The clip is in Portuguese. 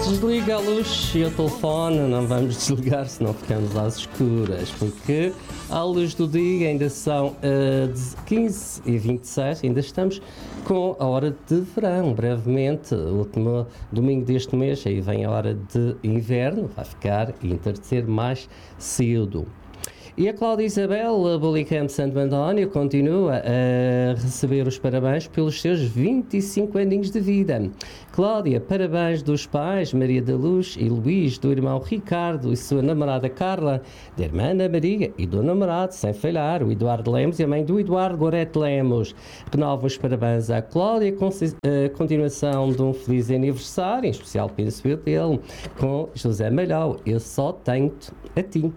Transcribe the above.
Desliga a luz e o telefone, não vamos desligar, senão ficamos às escuras, porque à luz do dia ainda são 15h26, ainda estamos com a hora de verão, brevemente, o último domingo deste mês, aí vem a hora de inverno, vai ficar e entardecer mais cedo. E a Cláudia Isabel Bolicamp Santo António continua a receber os parabéns pelos seus 25 aninhos de vida. Cláudia, parabéns dos pais Maria da Luz e Luís, do irmão Ricardo e sua namorada Carla, da irmã Ana Maria e do namorado, sem falhar, o Eduardo Lemos e a mãe do Eduardo Gorete Lemos. Renovo os parabéns à Cláudia, continuação de um feliz aniversário, em especial penso eu dele, com José Malhau. Eu só tenho-te a ti.